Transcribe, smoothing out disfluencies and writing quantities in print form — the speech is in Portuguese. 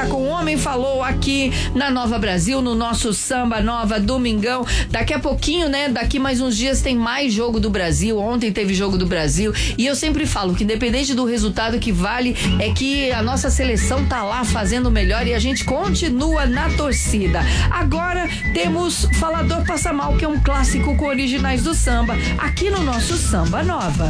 está com o Homem Falou aqui na Nova Brasil, no nosso Samba Nova Domingão. Daqui a pouquinho, né? Daqui mais uns dias tem mais jogo do Brasil. Ontem teve jogo do Brasil e eu sempre falo que independente do resultado, que vale é que a nossa seleção tá lá fazendo o melhor e a gente continua na torcida. Agora temos Falador Passa Mal, que é um clássico com originais do samba, aqui no nosso Samba Nova.